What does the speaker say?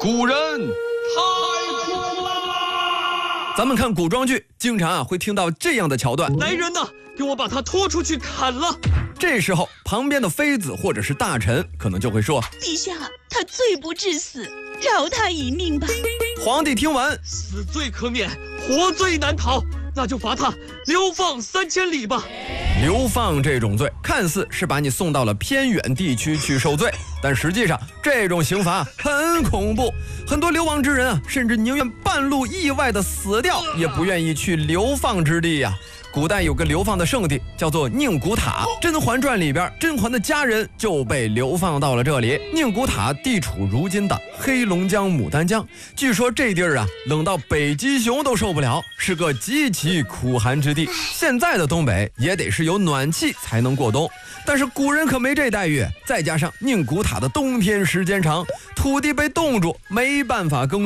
古人太苦了。 咱们看古装剧，经常会听到这样的桥段： 来人呐，给我把他拖出去砍了。 这时候，旁边的妃子或者是大臣可能就会说： 陛下，他罪不至死，饶他一命吧。 皇帝听完， 死罪可免，活罪难逃，那就罚他流放3000里吧。 流放这种罪，看似是把你送到了偏远地区去受罪，但实际上这种刑罚很恐怖。很多流亡之人甚至宁愿半路意外的死掉，也不愿意去流放之地呀。古代有个流放的圣地叫做宁古塔，《甄嬛传》里边甄嬛的家人就被流放到了这里。宁古塔地处如今的黑龙江牡丹江，据说这地儿冷到北极熊都受不了，是个极其苦寒之地。现在的东北也得是有暖气才能过冬，但是古人可没这待遇，再加上宁古塔的冬天时间长，土地被冻住，没办法耕